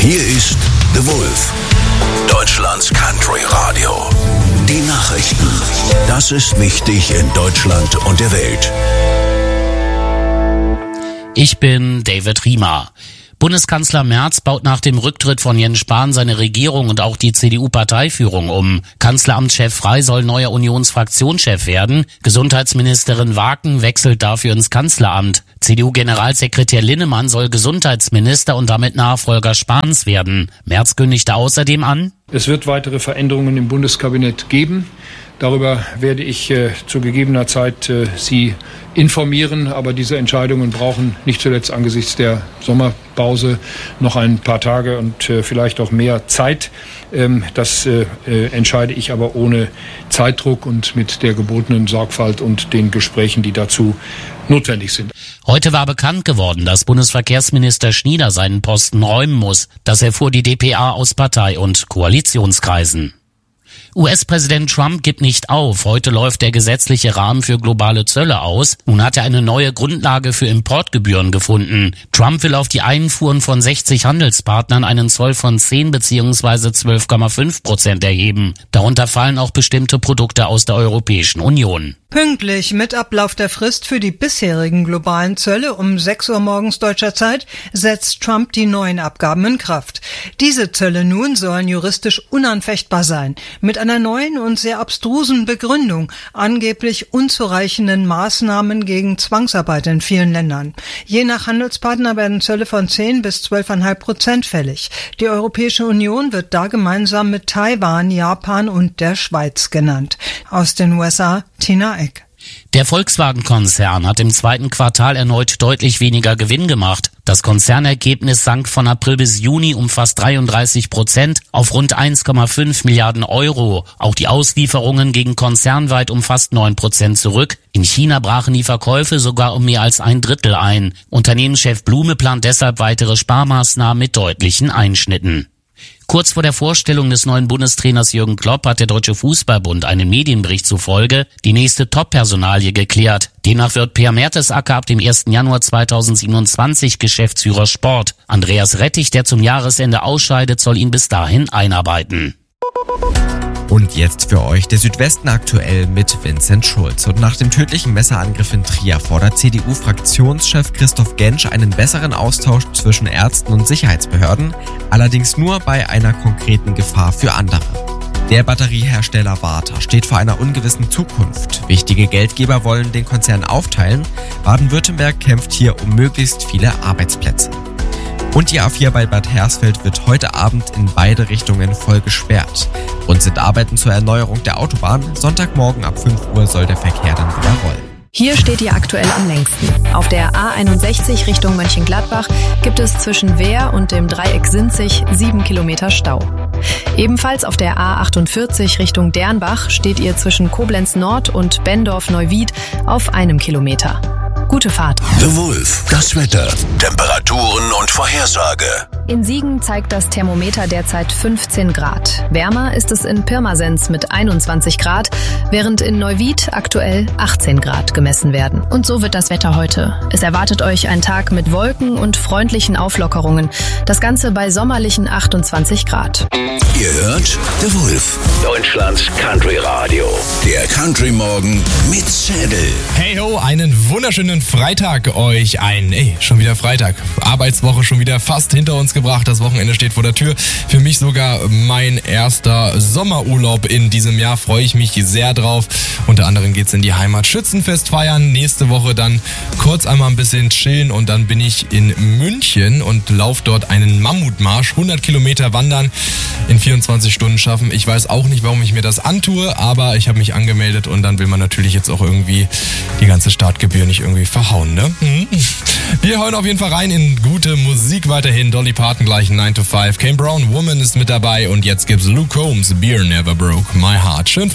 Hier ist The Wolf, Deutschlands Country Radio. Die Nachrichten. Das ist wichtig in Deutschland und der Welt. Ich bin David Riemer. Bundeskanzler Merz baut nach dem Rücktritt von Jens Spahn seine Regierung und auch die CDU-Parteiführung um. Kanzleramtschef Frey soll neuer Unionsfraktionschef werden. Gesundheitsministerin Waken wechselt dafür ins Kanzleramt. CDU-Generalsekretär Linnemann soll Gesundheitsminister und damit Nachfolger Spahns werden. Merz kündigte außerdem an: Es wird weitere Veränderungen im Bundeskabinett geben. Darüber werde ich zu gegebener Zeit Sie informieren, aber diese Entscheidungen brauchen nicht zuletzt angesichts der Sommerpause noch ein paar Tage und vielleicht auch mehr Zeit. Das entscheide ich aber ohne Zeitdruck und mit der gebotenen Sorgfalt und den Gesprächen, die dazu notwendig sind. Heute war bekannt geworden, dass Bundesverkehrsminister Schnieder seinen Posten räumen muss. Das erfuhr die dpa aus Partei- und Koalitionskreisen. US-Präsident Trump gibt nicht auf. Heute läuft der gesetzliche Rahmen für globale Zölle aus. Nun hat er eine neue Grundlage für Importgebühren gefunden. Trump will auf die Einfuhren von 60 Handelspartnern einen Zoll von 10 bzw. 12,5% erheben. Darunter fallen auch bestimmte Produkte aus der Europäischen Union. Pünktlich mit Ablauf der Frist für die bisherigen globalen Zölle um 6 Uhr morgens deutscher Zeit setzt Trump die neuen Abgaben in Kraft. Diese Zölle nun sollen juristisch unanfechtbar sein, mit einer neuen und sehr abstrusen Begründung, angeblich unzureichenden Maßnahmen gegen Zwangsarbeit in vielen Ländern. Je nach Handelspartner werden Zölle von 10 bis 12,5% fällig. Die Europäische Union wird da gemeinsam mit Taiwan, Japan und der Schweiz genannt. Aus den USA, Tina Eck. Der Volkswagen-Konzern hat im zweiten Quartal erneut deutlich weniger Gewinn gemacht. Das Konzernergebnis sank von April bis Juni um fast 33% auf rund 1,5 Milliarden Euro. Auch die Auslieferungen gingen konzernweit um fast 9% zurück. In China brachen die Verkäufe sogar um mehr als 1/3 ein. Unternehmenschef Blume plant deshalb weitere Sparmaßnahmen mit deutlichen Einschnitten. Kurz vor der Vorstellung des neuen Bundestrainers Jürgen Klopp hat der Deutsche Fußballbund einen Medienbericht zufolge die nächste Top-Personalie geklärt. Demnach wird Per Mertesacker ab dem 1. Januar 2027 Geschäftsführer Sport. Andreas Rettich, der zum Jahresende ausscheidet, soll ihn bis dahin einarbeiten. Und jetzt für euch der Südwesten aktuell mit Vincent Schulz. Und nach dem tödlichen Messerangriff in Trier fordert CDU-Fraktionschef Christoph Gentsch einen besseren Austausch zwischen Ärzten und Sicherheitsbehörden, allerdings nur bei einer konkreten Gefahr für andere. Der Batteriehersteller Varta steht vor einer ungewissen Zukunft. Wichtige Geldgeber wollen den Konzern aufteilen. Baden-Württemberg kämpft hier um möglichst viele Arbeitsplätze. Und die A4 bei Bad Hersfeld wird heute Abend in beide Richtungen voll gesperrt. Und sind Arbeiten zur Erneuerung der Autobahn. Sonntagmorgen ab 5 Uhr soll der Verkehr dann wieder rollen. Hier steht ihr aktuell am längsten. Auf der A61 Richtung Mönchengladbach gibt es zwischen Wehr und dem Dreieck Sinzig 7 Kilometer Stau. Ebenfalls auf der A48 Richtung Dernbach steht ihr zwischen Koblenz Nord und Bendorf-Neuwied auf 1 Kilometer. Gute Fahrt. The Wolf, das Wetter, Temperaturen und Vorhersage. In Siegen zeigt das Thermometer derzeit 15 Grad. Wärmer ist es in Pirmasens mit 21 Grad, während in Neuwied aktuell 18 Grad gemessen werden. Und so wird das Wetter heute. Es erwartet euch ein Tag mit Wolken und freundlichen Auflockerungen. Das Ganze bei sommerlichen 28 Grad. Ihr hört The Wolf, Deutschlands Country Radio. Der Country Morgen mit Zädel. Hey ho, einen wunderschönen Freitag euch schon wieder Freitag. Arbeitswoche schon wieder fast hinter uns gebracht. Das Wochenende steht vor der Tür. Für mich sogar mein erster Sommerurlaub in diesem Jahr. Freue ich mich sehr drauf. Unter anderem geht's in die Heimat Schützenfest feiern. Nächste Woche dann kurz einmal ein bisschen chillen und dann bin ich in München und laufe dort einen Mammutmarsch. 100 Kilometer wandern in 24 Stunden schaffen. Ich weiß auch nicht, warum ich mir das antue, aber ich habe mich angemeldet und dann will man natürlich jetzt auch irgendwie die ganze Startgebühr nicht irgendwie verhauen, ne? Wir hören auf jeden Fall rein in gute Musik weiterhin. Dolly Parton gleich 9 to 5. Kane Brown, Woman ist mit dabei und jetzt gibt's Luke Combs, Beer Never Broke My Heart. Schönen Freitag.